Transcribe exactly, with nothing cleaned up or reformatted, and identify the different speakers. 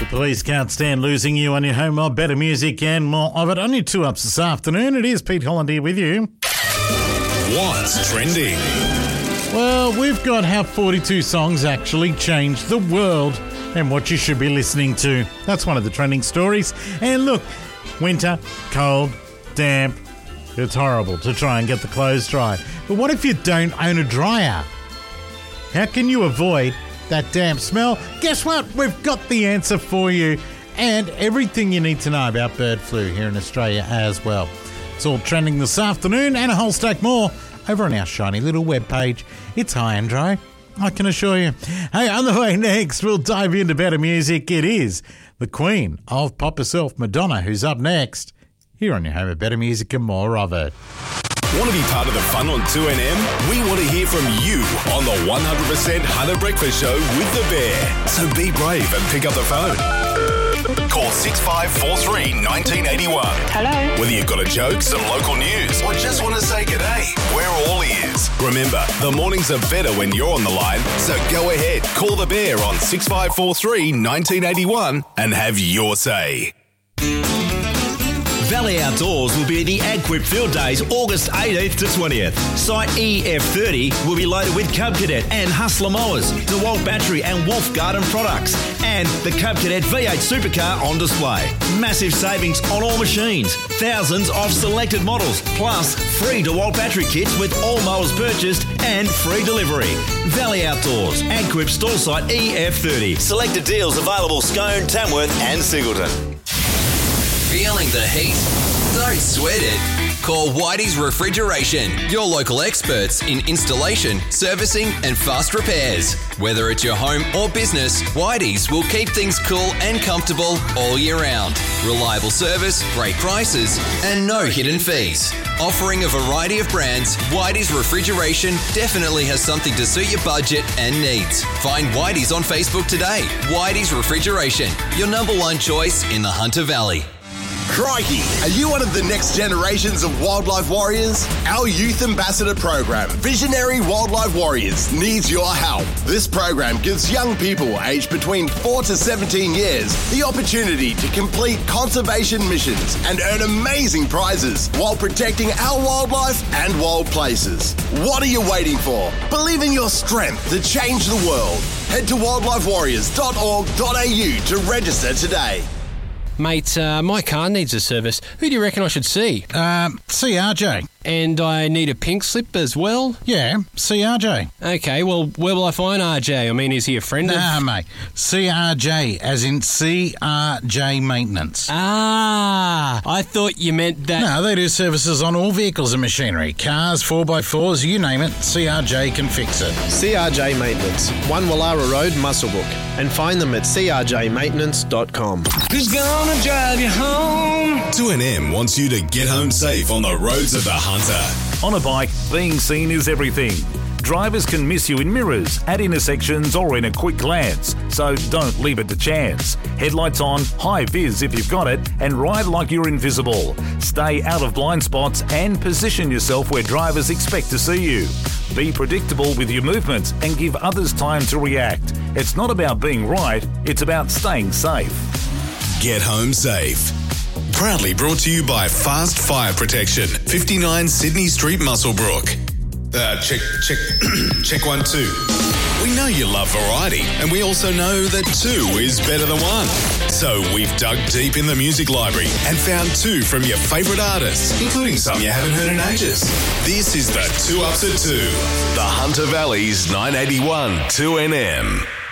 Speaker 1: The police can't stand losing you on your home of better music and more of it. Only two ups this afternoon. It is Pete Holland here with you.
Speaker 2: What's trending?
Speaker 1: Well, we've got how forty-two songs actually changed the world and what you should be listening to. That's one of the trending stories. And look, winter, cold, damp. It's horrible to try and get the clothes dry. But what if you don't own a dryer? How can you avoid that damp smell? Guess what? We've got the answer for you and everything you need to know about bird flu here in Australia as well. It's all trending this afternoon and a whole stack more over on our shiny little webpage. It's high and dry, I can assure you. Hey, on the way next, we'll dive into better music. It is the Queen of Pop herself, Madonna, who's up next here on your home of better music and more of it.
Speaker 2: Want to be part of the fun on two N M? We want to hear from you on the one hundred percent Hunter Breakfast Show with the Bear. So be brave and pick up the phone. Call six five four three, one nine eight one.
Speaker 3: Hello.
Speaker 2: Whether you've got a joke, some local news, or just want to say g'day, we're all ears. Remember, the mornings are better when you're on the line, so go ahead, call the Bear on six five four three, one nine eight one and have your say.
Speaker 4: Valley Outdoors will be at the AgQuip Field Days August eighteenth to twentieth. Site E F thirty will be loaded with Cub Cadet and Hustler mowers, DeWalt battery and Wolf Garden products, and the Cub Cadet V eight Supercar on display. Massive savings on all machines, thousands of selected models, plus free DeWalt battery kits with all mowers purchased and free delivery. Valley Outdoors, AgQuip store site E F thirty. Selected deals available Scone, Tamworth and Singleton.
Speaker 5: Feeling the heat? Don't sweat it. Call Whitey's Refrigeration, your local experts in installation, servicing and fast repairs. Whether it's your home or business, Whitey's will keep things cool and comfortable all year round. Reliable service, great prices and no hidden fees. Offering a variety of brands, Whitey's Refrigeration definitely has something to suit your budget and needs. Find Whitey's on Facebook today. Whitey's Refrigeration, your number one choice in the Hunter Valley.
Speaker 6: Crikey, are you one of the next generations of wildlife warriors? Our Youth Ambassador program, Visionary Wildlife Warriors, needs your help. This program gives young people aged between four to seventeen years the opportunity to complete conservation missions and earn amazing prizes while protecting our wildlife and wild places. What are you waiting for? Believe in your strength to change the world. Head to wildlife warriors dot org dot a u to register today.
Speaker 7: Mate, uh, my car needs a service. Who do you reckon I should see?
Speaker 1: Um, see R J.
Speaker 7: And I need a pink slip as well?
Speaker 1: Yeah, see R J.
Speaker 7: Okay, well, where will I find R J? I mean, is he a friend
Speaker 1: nah,
Speaker 7: of...
Speaker 1: Nah, mate. C R J, as in C R J Maintenance.
Speaker 7: Ah, I thought you meant that...
Speaker 1: No, they do services on all vehicles and machinery. Cars, four by fours, you name it, C R J can fix it.
Speaker 8: C R J Maintenance, one Wallara Road, Muswellbrook. And find them at c r j maintenance dot com.
Speaker 9: Who's gonna drive you home?
Speaker 2: two N M wants you to get home safe on the roads of the Hunter.
Speaker 10: On a bike, being seen is everything. Drivers can miss you in mirrors, at intersections or in a quick glance, so don't leave it to chance. Headlights on, high vis if you've got it, and ride like you're invisible. Stay out of blind spots and position yourself where drivers expect to see you. Be predictable with your movements and give others time to react. It's not about being right, it's about staying safe.
Speaker 2: Get home safe. Proudly brought to you by Fast Fire Protection, fifty-nine Sydney Street, Muswellbrook. Uh, check, check, check one, two. We know you love variety, and we also know that two is better than one. So we've dug deep in the music library and found two from your favourite artists, including some you haven't heard in ages. This is the Two Ups at Two, the Hunter Valley's nine eighty-one two N M.